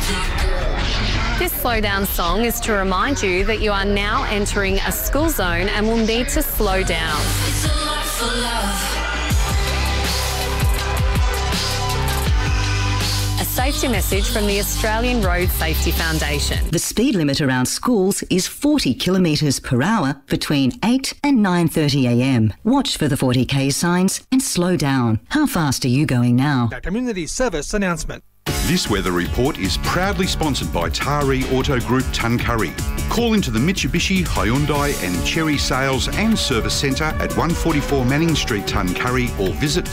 This slowdown song is to remind you that you are now entering a school zone and will need to slow down. It's a life for love. A safety message from the Australian Road Safety Foundation. The speed limit around schools is 40 kilometres per hour between 8 and 9:30am. Watch for the 40k signs and slow down. How fast are you going now? A community service announcement. This weather report is proudly sponsored by Taree Auto Group Tuncurry. Call into the Mitsubishi, Hyundai and Chery Sales and Service Centre at 144 Manning Street, Tuncurry, or visit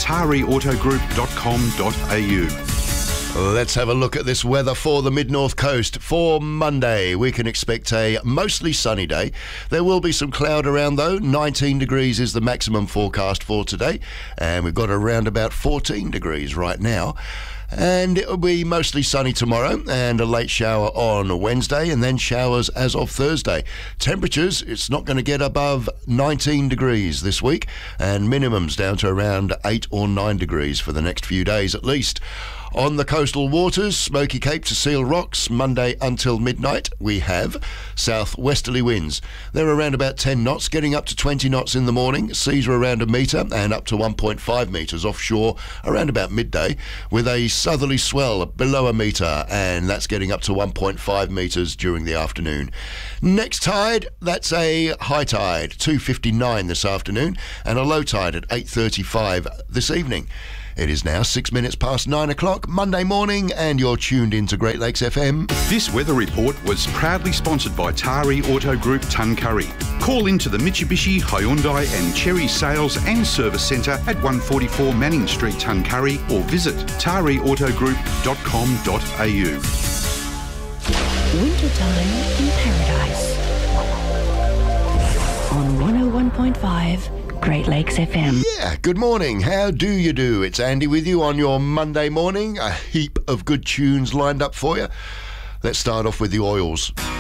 tareeautogroup.com.au. Let's have a look at this weather for the Mid-North Coast. For Monday, we can expect a mostly sunny day. There will be some cloud around though. 19 degrees is the maximum forecast for today. And we've got around about 14 degrees right now. And it will be mostly sunny tomorrow and a late shower on Wednesday and then showers as of Thursday. Temperatures, it's not going to get above 19 degrees this week and minimums down to around 8 or 9 degrees for the next few days at least. On the coastal waters, Smoky Cape to Seal Rocks, Monday until midnight, we have southwesterly winds. They're around about 10 knots, getting up to 20 knots in the morning. Seas are around a metre and up to 1.5 metres offshore around about midday, with a southerly swell below a metre, and that's getting up to 1.5 metres during the afternoon. Next tide, that's a high tide, 2:59 this afternoon, and a low tide at 8:35 this evening. It is now 6 minutes past 9 o'clock, Monday morning, and you're tuned into Great Lakes FM. This weather report was proudly sponsored by Taree Auto Group Tuncurry. Call into the Mitsubishi, Hyundai and Chery Sales and Service Centre at 144 Manning Street, Tuncurry, or visit tareeautogroup.com.au. Wintertime in Paradise on 101.5 Great Lakes FM. Yeah, good morning. How do you do? It's Andy with you on your Monday morning. A heap of good tunes lined up for you. Let's start off with the Oils.